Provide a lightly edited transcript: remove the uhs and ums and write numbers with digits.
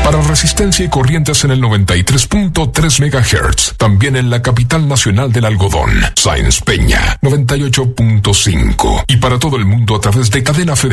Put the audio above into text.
Para Resistencia y Corrientes en el 93.3 MHz. También en la capital nacional del algodón, Sáenz Peña, 98.5. Y para todo el mundo a través de Cadena Federal.